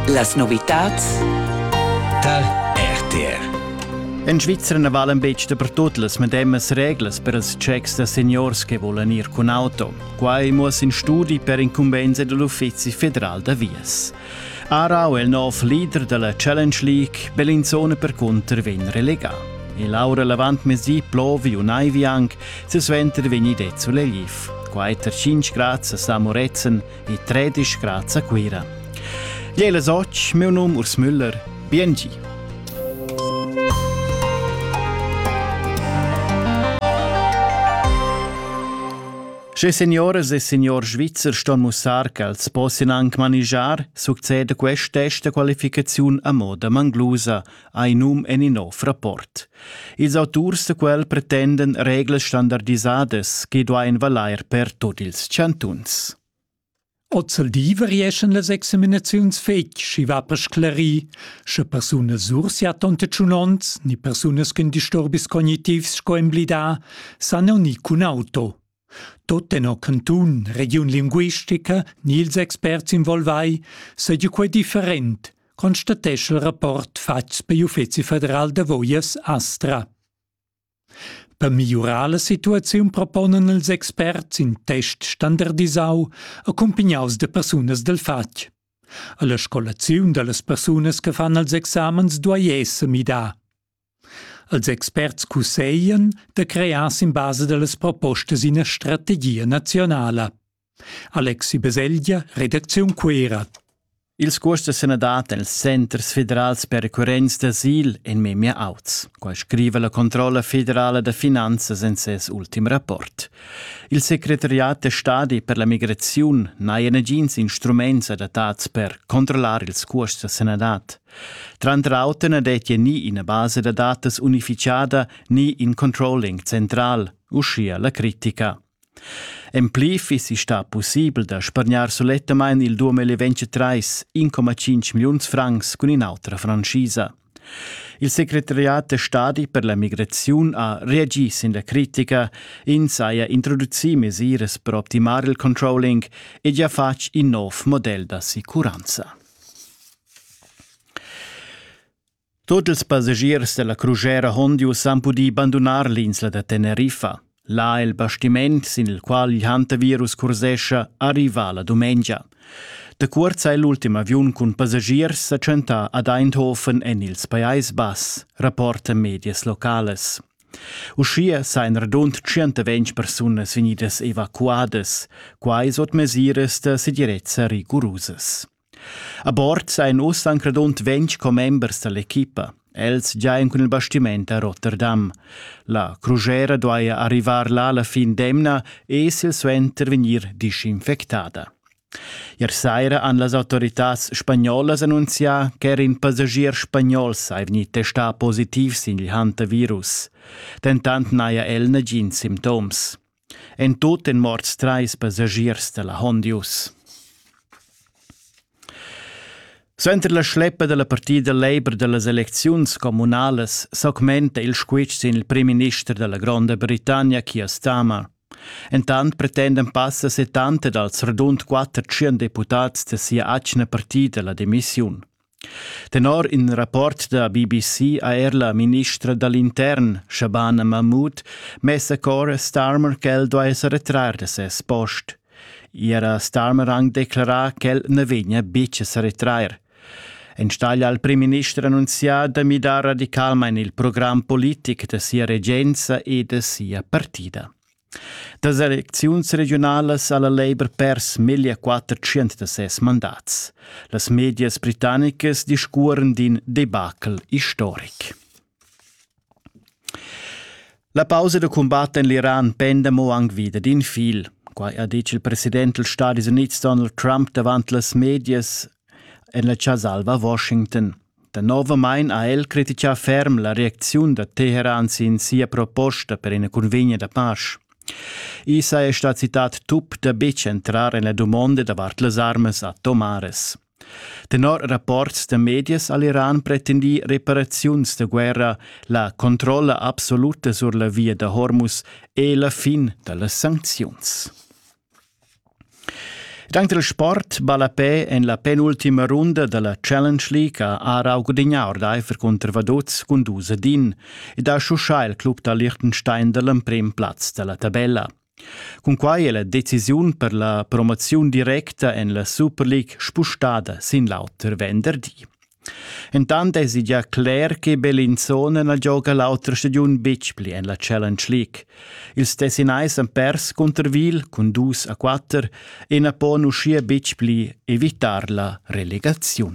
Las novitats dal RTR. In Svizzera valen becce per tutte le medesime regole per i checks da seniors che vogliono ir con auto. Quai muss in studi per incumbenze dell'Uffizio Federale da Vies. Arau è il nuovo leader della Challenge League, Bellinzona per contro viene relegato. E Laura Lavant mesi plovi un aivi anche, se sventer veni detto le liv. Quai ter 5 gradi a Samorezen e 13 gradi a Quira. Jeles oggi, mio nome Urs Müller, BNG. Se signores e signor Svizzer ston mussar che als possin anche manigiar, succede quest test de qualificazione a moda manglusa, ai num en in nov rapport. Ils autors de quel pretenden regles standardisades che doain valair per tutti ils chantuns. Ozzal diva rieschen les examinaziuns fetg, si va per sclari, se persunas ursiat onte ciunons, ni persunas con disturbis cognitivs scoemblida, sanno ni cun auto. Tutte no cantun, region linguistica, ni ils experts involvai, seigi quei different, constatesce il rapport fatgs per Uffizio Federal da Voies Astra. Per migliorare la situazione proponen els experts in test standardisau accompagnaus de persunas del fatg. A la scolazione delle persunas che fanno els examens duai essa midà. Els experts cusseien de creas in base delle proposte in una strategia nazionale. Alexi Beselgia, redazione Quera. Ils cuosta senadat els centers federals per recurrenz d'asil en memia auts, qua scrive la controlla federale de finanzas en ses ultim rapport. Il secretariat de stadi per la migrazione naien agins instruments adatats per controllar ils cuosta senadat. Trandrauten adetja ni in a base de datas unificada ni in controlling central, uscia la critica. Emplifi si sta possibile da spargnar solettamain il 2023 1,5 milions francs con un'altra francisa. Il segretariat de stadi per la migrazione ha reagito in la critica in saia introduzzi mesures per optimare il controlling e già fac in nuovo modello da sicuranza. Tutti i passeggeri della crociera Hondius hanno potuto abbandonare l'isola di Tenerife. Là il bastiment sin il quale il hantavirus cursesce arriva la domenica. De corsa è l'ultimo avion con passeggeri accenta ad Eindhoven e ils Pais Bas, rapporta medias locales. Uscia sain radund 120 personas venidas evacuadas, quai sot mesures de sicurezza rigorusas. A bord sain ussan radund 20 co-members dell'equipa. Els giain con il bastiment a Rotterdam. La crociera doia arrivar là alla fin demna e sil suo intervenir disinfectada. Ier saira han las autoritats spagnolas annuncia che erin passagier spagnols ai venit testa positivs in il hantavirus. Tentant naia el negin symptoms. En tot en morts 3 passagiers de la Hondius. Suenter la schleppa della partida Labour delle elezioni comunales s'augmenta il squitch in il primo ministro della Grande Britannia Keir Starmer. Intant pretenden passa 70 dals radund 400 deputats de sia acna partida la demissione. Tenor in rapport da BBC a la ministra dell'Intern, Shabana Mahmood, messa cor Starmer che el doa essere retrare da ses post. Iera Starmer ang declarà che el ne vegna bice se retraire. En staglia al primo ministro annunzià da midà radicalmein il programma politico de sia regenza e de sia partida. Das elecziuns regionales alla Labour pers 1400 de ses mandats. Las medias britannicas discuoren din debacle historic. La pausa de combat in l'Iran pende mo ang vida din fil. Quai ha dice il presidente dels Stati Units Donald Trump davant las medias en la Chasalva Washington. Da nova main ha el critica ferm la reazione da Teheran sin sia proposta per una convegna da pace. Isa è stato citato tup da bec entrar en la domande davart las armas atomares. Tenor rapports de medias all'Iran pretendi reparaziuns de guerra, la controlla absoluta sur la via de Hormuz e la fin de las sancziuns. Dank del sport Balapè en la penultima runda della Challenge League a Aarau Gudignaur daifer contra Vaduz con 2-1 ed ha sciuscià il club da Liechtenstein dall'emprim plaz della tabella. Con quai è la decisione per la promozione diretta en la Super League spustata sin lauter venerdì. Intanto è già chiaro che Bellinzona non gioca l'altra stagione Bichpli en la Challenge League. Ils Tessinais han pers contra Wil con 2-4 e non può uscire Bichpli evitar la relegazione.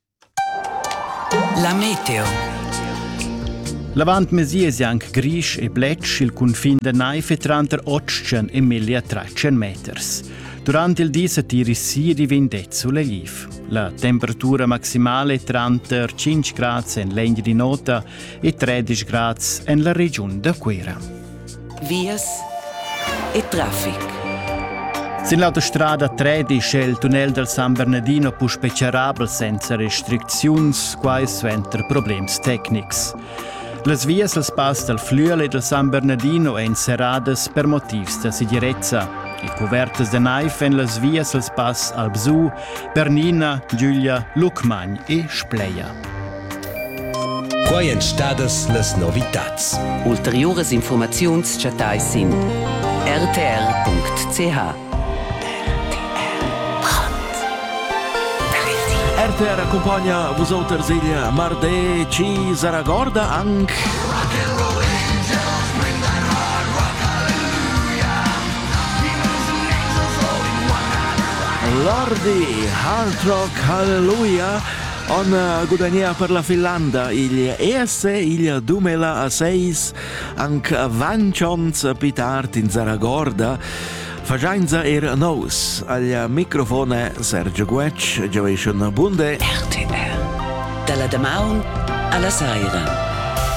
La meteo. Lavant Mesies anche gris e bletch il confine da naife tra 800 e 1300 meters. Durante il dì si tiri sia di vindet sulle liv. La temperatura maximale è 35 gradi in legna di nota e 13 gradi nella regione da Quera. Vias e traffic. Sin l'autostrada 13 il tunnel del San Bernardino pu specerabel senza restrizioni, quai suenter problems tecnics. Las vias al spas del Flüel e del San Bernardino en serradas per motivs de sicurezza. I covertes de naif en las vias al spas al Bsu, Bernina, Giulia, Lucmagn e Spleia. Quai en stadas las novitats. Ulteriores informaziuns chatai sin rtr.ch. RTR accompagna vosotters il martedì ci Zaragorda anche Lordi Hard Rock Hallelujah on guadagna per la Finlandia il ES il 2006 anche Vanchons Pitart in Zaragorda. Fagianza era nous al microfono Sergio Guec, Joation Bunde. RTR. Dalla Damaun alla Saira.